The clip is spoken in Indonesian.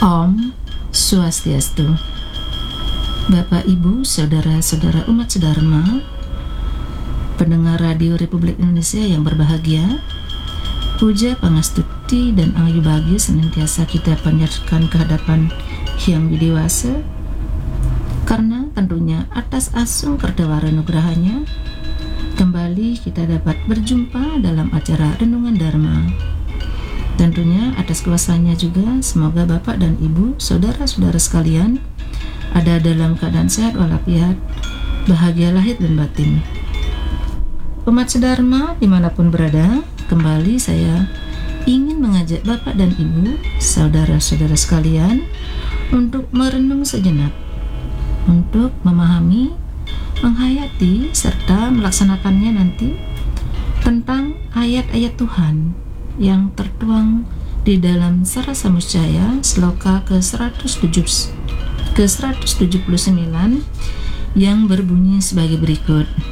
Om Swastiastu. Bapak, Ibu, saudara-saudara umat sedharma, pendengar Radio Republik Indonesia yang berbahagia, puja, pangastuti, dan ayu bahagia senantiasa kita panjatkan kehadapan Hyang Widiwasa, karena tentunya atas asung kerdawara nugrahanya kembali kita dapat berjumpa dalam acara Renungan Dharma. Tentunya atas kuasanya juga semoga Bapak dan Ibu, saudara-saudara sekalian ada dalam keadaan sehat walafiat, bahagia lahir dan batin. Umat sedharma dimanapun berada, kembali saya ingin mengajak Bapak dan Ibu, saudara-saudara sekalian untuk merenung sejenak, untuk memahami, menghayati, serta melaksanakannya nanti tentang ayat-ayat Tuhan yang tertuang di dalam Sarasa Muscaya Sloka ke-179 yang berbunyi sebagai berikut.